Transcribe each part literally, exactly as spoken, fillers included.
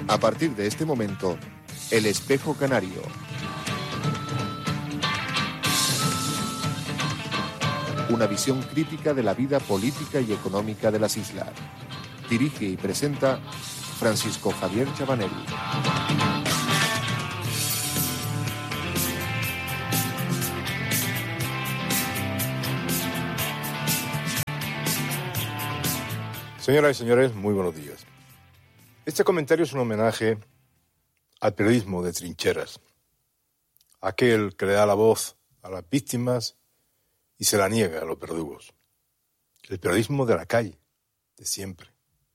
A partir de este momento, El Espejo Canario. Una visión crítica de la vida política y económica de las islas. Dirige y presenta Francisco Javier Chabanelli. Señoras y señores, muy buenos días. Este comentario es un homenaje al periodismo de trincheras, aquel que le da la voz a las víctimas y se la niega a los verdugos. El periodismo de la calle, de siempre.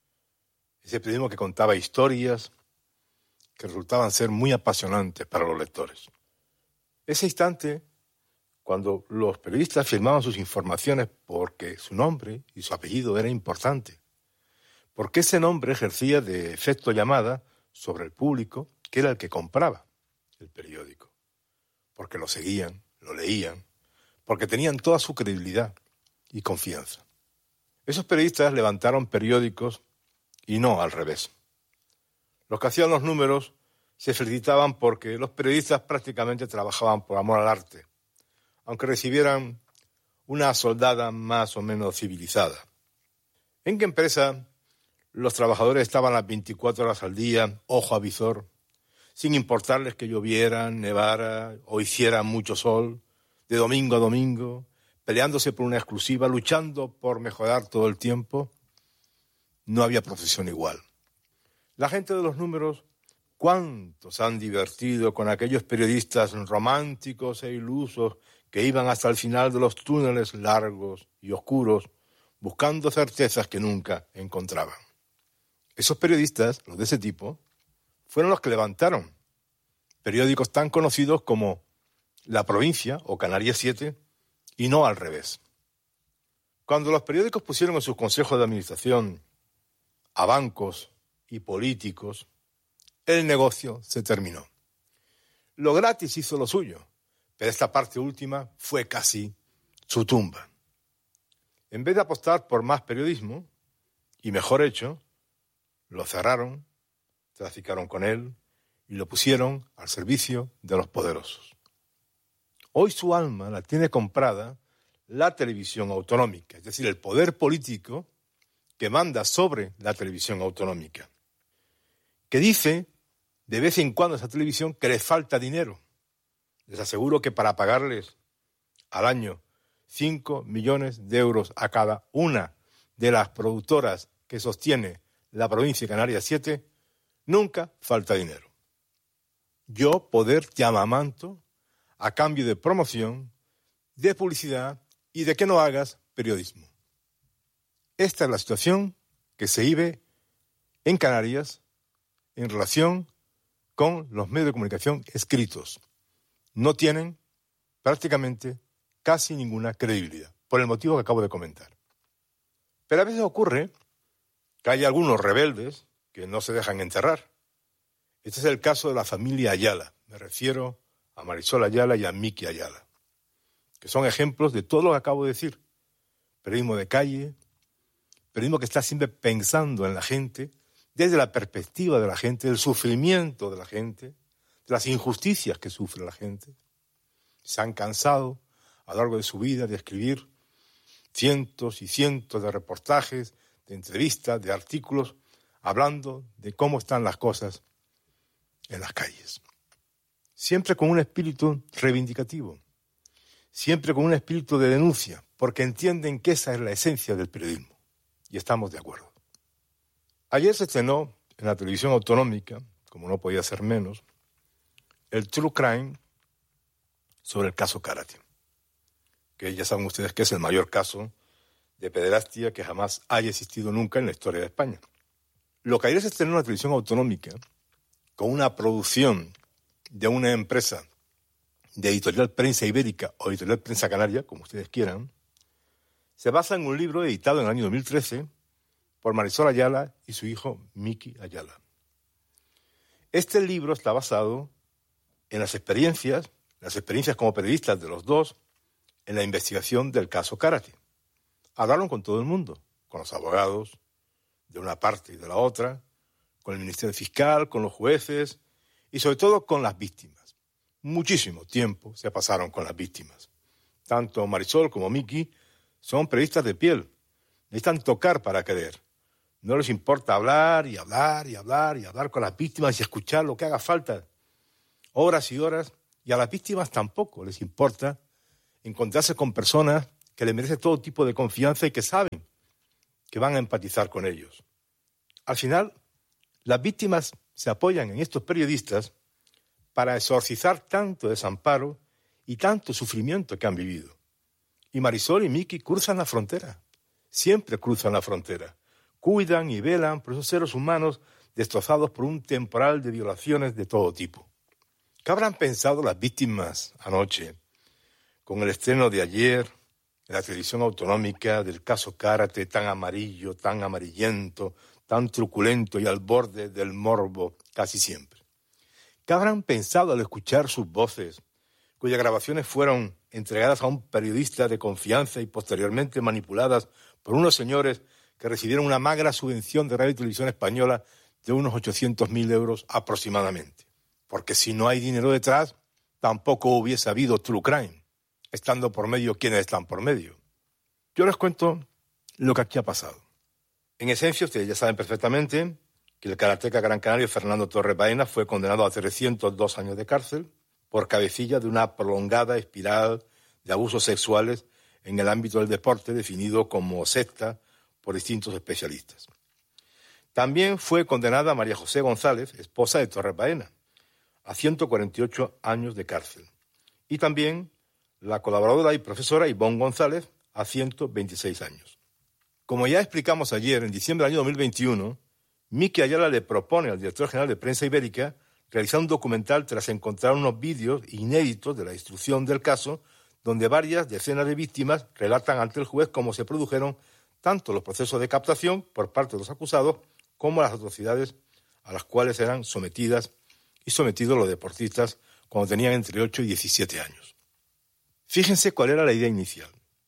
Ese periodismo que contaba historias que resultaban ser muy apasionantes para los lectores. Ese instante, cuando los periodistas firmaban sus informaciones porque su nombre y su apellido era importante, porque ese nombre ejercía de efecto llamada sobre el público, que era el que compraba el periódico, porque lo seguían, lo leían, porque tenían toda su credibilidad y confianza. Esos periodistas levantaron periódicos y no al revés. Los que hacían los números se felicitaban porque los periodistas prácticamente trabajaban por amor al arte, aunque recibieran una soldada más o menos civilizada. ¿En qué empresa los trabajadores estaban las veinticuatro horas al día, ojo a visor, sin importarles que lloviera, nevara o hiciera mucho sol, de domingo a domingo, peleándose por una exclusiva, luchando por mejorar todo el tiempo? No había profesión igual. La gente de los números, ¿cuántos han divertido con aquellos periodistas románticos e ilusos que iban hasta el final de los túneles largos y oscuros, buscando certezas que nunca encontraban? Esos periodistas, los de ese tipo, fueron los que levantaron periódicos tan conocidos como La Provincia o Canarias siete, y no al revés. Cuando los periódicos pusieron en sus consejos de administración a bancos y políticos, el negocio se terminó. Lo gratis hizo lo suyo, pero esta parte última fue casi su tumba. En vez de apostar por más periodismo, y mejor hecho, lo cerraron, traficaron con él y lo pusieron al servicio de los poderosos. Hoy su alma la tiene comprada la televisión autonómica, es decir, el poder político que manda sobre la televisión autonómica, que dice de vez en cuando a esa televisión que les falta dinero. Les aseguro que para pagarles al año cinco millones de euros a cada una de las productoras que sostiene La Provincia Canarias siete, nunca falta dinero. Yo poder te amamanto a cambio de promoción, de publicidad y de que no hagas periodismo. Esta es la situación que se vive en Canarias en relación con los medios de comunicación escritos. No tienen prácticamente casi ninguna credibilidad, por el motivo que acabo de comentar. Pero a veces ocurre que hay algunos rebeldes que no se dejan enterrar. Este es el caso de la familia Ayala. Me refiero a Marisol Ayala y a Miki Ayala, que son ejemplos de todo lo que acabo de decir. Periodismo de calle, periodismo que está siempre pensando en la gente, desde la perspectiva de la gente, del sufrimiento de la gente, de las injusticias que sufre la gente. Se han cansado a lo largo de su vida de escribir cientos y cientos de reportajes, de entrevistas, de artículos, hablando de cómo están las cosas en las calles. Siempre con un espíritu reivindicativo, siempre con un espíritu de denuncia, porque entienden que esa es la esencia del periodismo, y estamos de acuerdo. Ayer se estrenó en la televisión autonómica, como no podía ser menos, el True Crime sobre el caso Karate, que ya saben ustedes que es el mayor caso de pederastia que jamás haya existido nunca en la historia de España. Lo que ayer se estrenó en la televisión autonómica, con una producción de una empresa de Editorial Prensa Ibérica o Editorial Prensa Canaria, como ustedes quieran, se basa en un libro editado en el año dos mil trece por Marisol Ayala y su hijo Miki Ayala. Este libro está basado en las experiencias, las experiencias como periodistas de los dos, en la investigación del caso Karate. Hablaron con todo el mundo, con los abogados de una parte y de la otra, con el Ministerio Fiscal, con los jueces y sobre todo con las víctimas. Muchísimo tiempo se pasaron con las víctimas. Tanto Marisol como Miki son periodistas de piel. Necesitan tocar para creer. No les importa hablar y hablar y hablar y hablar con las víctimas y escuchar lo que haga falta. Horas y horas. Y a las víctimas tampoco les importa encontrarse con personas que les merecen todo tipo de confianza y que saben que van a empatizar con ellos. Al final, las víctimas se apoyan en estos periodistas para exorcizar tanto desamparo y tanto sufrimiento que han vivido. Y Marisol y Miki cruzan la frontera, siempre cruzan la frontera, cuidan y velan por esos seres humanos destrozados por un temporal de violaciones de todo tipo. ¿Qué habrán pensado las víctimas anoche con el estreno de ayer en la televisión autonómica del caso Cárate, tan amarillo, tan amarillento, tan truculento y al borde del morbo casi siempre? ¿Qué habrán pensado al escuchar sus voces, cuyas grabaciones fueron entregadas a un periodista de confianza y posteriormente manipuladas por unos señores que recibieron una magra subvención de Radio y Televisión Española de unos ochocientos mil euros aproximadamente? Porque si no hay dinero detrás, tampoco hubiese habido True Crime, estando por medio quienes están por medio. Yo les cuento lo que aquí ha pasado. En esencia, ustedes ya saben perfectamente que el karateca gran canario Fernando Torres Baena fue condenado a trescientos dos años de cárcel por cabecilla de una prolongada espiral de abusos sexuales en el ámbito del deporte, definido como secta por distintos especialistas. También fue condenada María José González, esposa de Torres Baena, a ciento cuarenta y ocho años de cárcel. Y también la colaboradora y profesora Ivonne González a ciento veintiséis años. Como ya explicamos ayer, en diciembre del año dos mil veintiuno, Miki Ayala le propone al director general de Prensa Ibérica realizar un documental tras encontrar unos vídeos inéditos de la instrucción del caso, donde varias decenas de víctimas relatan ante el juez cómo se produjeron tanto los procesos de captación por parte de los acusados como las atrocidades a las cuales eran sometidas y sometidos los deportistas cuando tenían entre ocho y diecisiete años. Fíjense cuál era la idea inicial.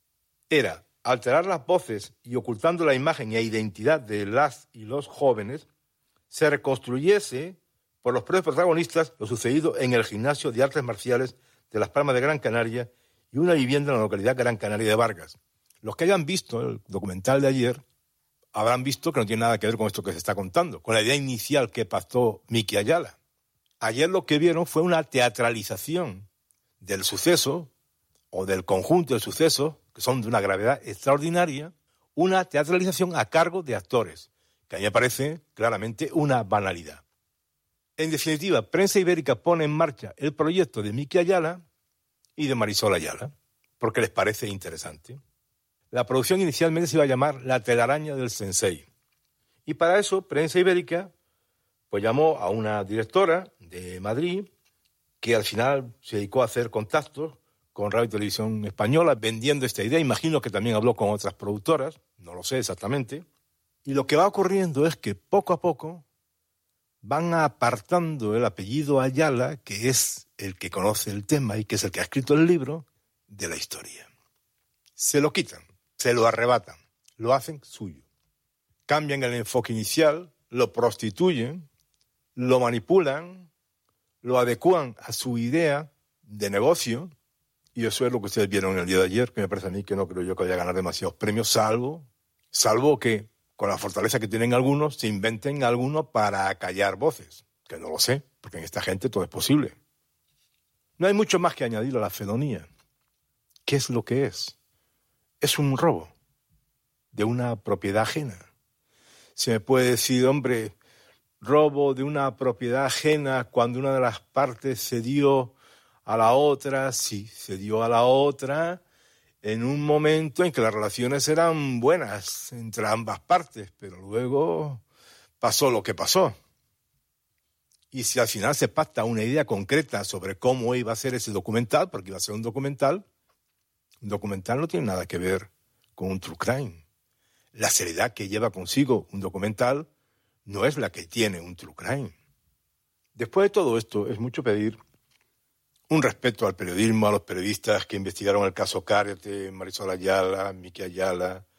Era alterar las voces y ocultando la imagen e identidad de las y los jóvenes, se reconstruyese por los propios protagonistas lo sucedido en el gimnasio de artes marciales de Las Palmas de Gran Canaria y una vivienda en la localidad Gran Canaria de Vargas. Los que hayan visto el documental de ayer habrán visto que no tiene nada que ver con esto que se está contando, con la idea inicial que pactó Miki Ayala. Ayer lo que vieron fue una teatralización del suceso o del conjunto de sucesos, que son de una gravedad extraordinaria, una teatralización a cargo de actores, que a mí me parece claramente una banalidad. En definitiva, Prensa Ibérica pone en marcha el proyecto de Miki Ayala y de Marisol Ayala, porque les parece interesante. La producción inicialmente se iba a llamar La telaraña del Sensei. Y para eso, Prensa Ibérica pues llamó a una directora de Madrid que al final se dedicó a hacer contactos con Radio y Televisión Española vendiendo esta idea. Imagino que también habló con otras productoras, no lo sé exactamente. Y lo que va ocurriendo es que poco a poco van apartando el apellido Ayala, que es el que conoce el tema y que es el que ha escrito el libro, de la historia. Se lo quitan, se lo arrebatan, lo hacen suyo. Cambian el enfoque inicial, lo prostituyen, lo manipulan, lo adecúan a su idea de negocio, y eso es lo que ustedes vieron en el día de ayer, que me parece a mí que no creo yo que vaya a ganar demasiados premios, salvo, salvo que con la fortaleza que tienen algunos, se inventen algunos para callar voces, que no lo sé, porque en esta gente todo es posible. No hay mucho más que añadir a la felonía. ¿Qué es lo que es? Es un robo de una propiedad ajena. Se me puede decir, hombre, robo de una propiedad ajena cuando una de las partes cedió a la otra, sí, cedió a la otra en un momento en que las relaciones eran buenas entre ambas partes, pero luego pasó lo que pasó. Y si al final se pacta una idea concreta sobre cómo iba a ser ese documental, porque iba a ser un documental, un documental no tiene nada que ver con un true crime. La seriedad que lleva consigo un documental no es la que tiene un true crime. Después de todo esto, es mucho pedir un respeto al periodismo, a los periodistas que investigaron el caso Cárate, Marisol Ayala, Miki Ayala,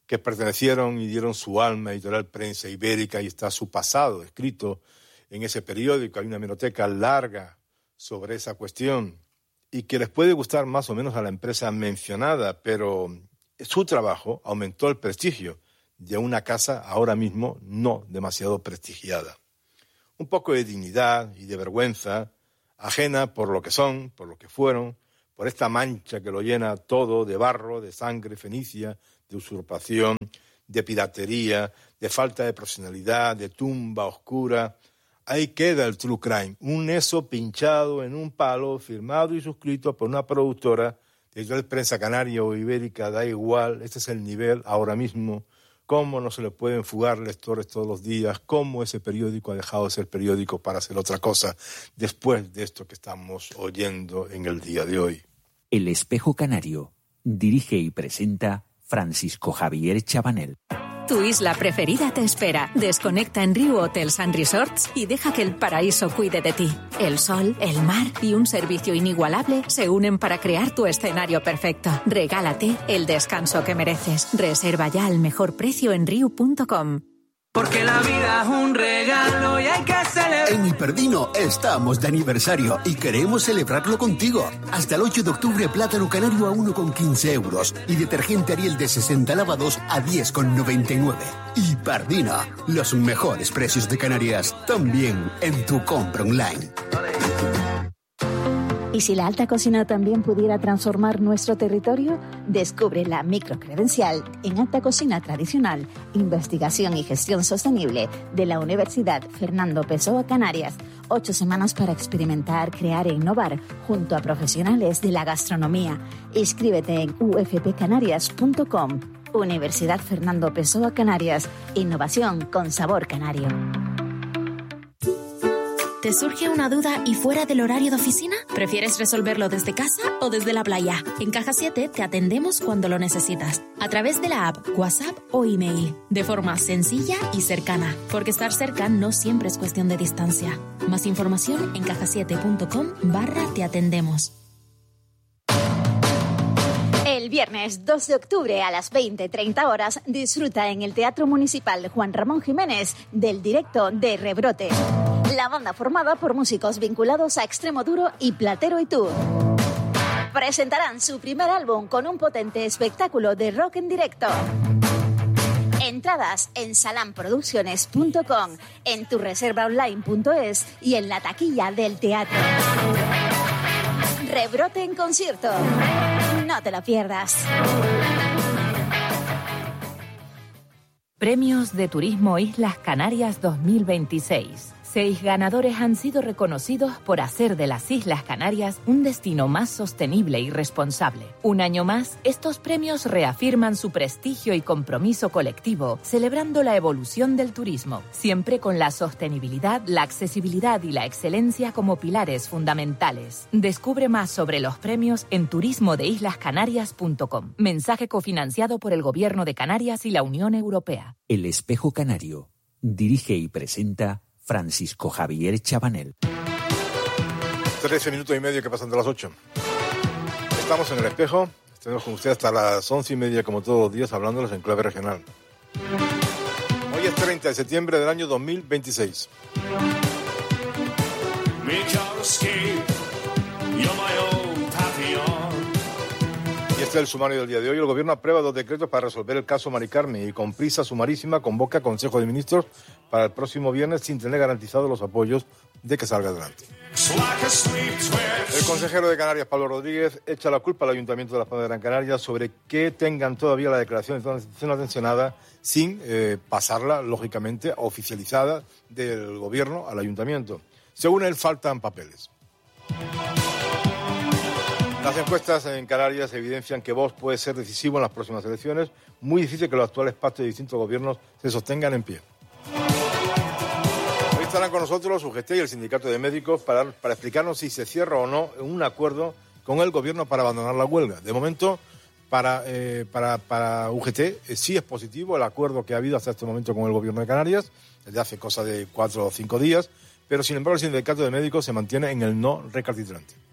que pertenecieron y dieron su alma a Editorial Prensa Ibérica, y está su pasado escrito en ese periódico. Hay una hemeroteca larga sobre esa cuestión y que les puede gustar más o menos a la empresa mencionada, pero su trabajo aumentó el prestigio de una casa ahora mismo no demasiado prestigiada. Un poco de dignidad y de vergüenza, ajena por lo que son, por lo que fueron, por esta mancha que lo llena todo de barro, de sangre fenicia, de usurpación, de piratería, de falta de profesionalidad, de tumba oscura. Ahí queda el true crime, un eso pinchado en un palo, firmado y suscrito por una productora de Editorial Prensa Canaria o Ibérica, da igual, este es el nivel ahora mismo. Cómo no se le pueden fugar lectores todos los días, cómo ese periódico ha dejado de ser periódico para hacer otra cosa después de esto que estamos oyendo en el día de hoy. El Espejo Canario dirige y presenta Francisco Javier Chabanel. Tu isla preferida te espera. Desconecta en Riu Hotels and Resorts y deja que el paraíso cuide de ti. El sol, el mar y un servicio inigualable se unen para crear tu escenario perfecto. Regálate el descanso que mereces. Reserva ya al mejor precio en riu punto com. Porque la vida es un regalo y hay que celebrar. En Hiperdino estamos de aniversario y queremos celebrarlo contigo. Hasta el ocho de octubre, plátano canario a uno con quince euros y detergente Ariel de sesenta lavados a diez con noventa y nueve. Hiperdino, los mejores precios de Canarias, también en tu compra online. ¿Y si la alta cocina también pudiera transformar nuestro territorio? Descubre la microcredencial en Alta Cocina Tradicional, Investigación y Gestión Sostenible de la Universidad Fernando Pessoa Canarias. Ocho semanas para experimentar, crear e innovar junto a profesionales de la gastronomía. Inscríbete en u f p canarias punto com. Universidad Fernando Pessoa Canarias. Innovación con sabor canario. ¿Te surge una duda y fuera del horario de oficina? ¿Prefieres resolverlo desde casa o desde la playa? En Caja siete te atendemos cuando lo necesitas, a través de la app, WhatsApp o email, de forma sencilla y cercana, porque estar cerca no siempre es cuestión de distancia. Más información en caja siete punto com barra te atendemos. El viernes dos de octubre a las veinte treinta horas disfruta en el Teatro Municipal Juan Ramón Jiménez del directo de Rebrote. La banda formada por músicos vinculados a Extremo Duro y Platero y Tú. Presentarán su primer álbum con un potente espectáculo de rock en directo. Entradas en salam producciones punto com, en tu reserva online punto es y en la taquilla del teatro. Rebrote en concierto. No te lo pierdas. Premios de Turismo Islas Canarias dos mil veintiséis. Seis ganadores han sido reconocidos por hacer de las Islas Canarias un destino más sostenible y responsable. Un año más, estos premios reafirman su prestigio y compromiso colectivo, celebrando la evolución del turismo, siempre con la sostenibilidad, la accesibilidad y la excelencia como pilares fundamentales. Descubre más sobre los premios en turismo de islas canarias punto com. Mensaje cofinanciado por el Gobierno de Canarias y la Unión Europea. El Espejo Canario dirige y presenta Francisco Javier Chabanel. Trece minutos y medio que pasan de las ocho. Estamos en El Espejo. Estamos con usted hasta las once y media, como todos los días, hablándoles en clave regional. Hoy es treinta de septiembre del año dos mil veintiséis. Y este es el sumario del día de hoy. El Gobierno aprueba dos decretos para resolver el caso Mari Carmen y con prisa sumarísima convoca Consejo de Ministros para el próximo viernes sin tener garantizados los apoyos de que salga adelante. El consejero de Canarias, Pablo Rodríguez, echa la culpa al Ayuntamiento de Las Palmas de Gran Canaria sobre que tengan todavía la declaración de situación tensionada sin eh, pasarla, lógicamente, oficializada del Gobierno al Ayuntamiento. Según él, faltan papeles. Las encuestas en Canarias evidencian que Vox puede ser decisivo en las próximas elecciones. Muy difícil que los actuales pactos de distintos gobiernos se sostengan en pie. Hoy estarán con nosotros U G T y el Sindicato de Médicos para, para explicarnos si se cierra o no un acuerdo con el gobierno para abandonar la huelga. De momento, para, eh, para, para U G T eh, sí es positivo el acuerdo que ha habido hasta este momento con el gobierno de Canarias, desde hace cosa de cuatro o cinco días, pero sin embargo el Sindicato de Médicos se mantiene en el no recalcitrante.